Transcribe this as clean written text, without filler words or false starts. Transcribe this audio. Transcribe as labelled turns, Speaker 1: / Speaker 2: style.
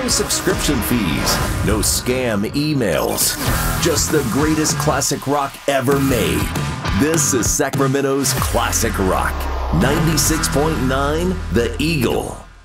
Speaker 1: subscription fees, no scam emails. Just the greatest classic rock ever made. This is Sacramento's Classic Rock. 96.9 The Eagle.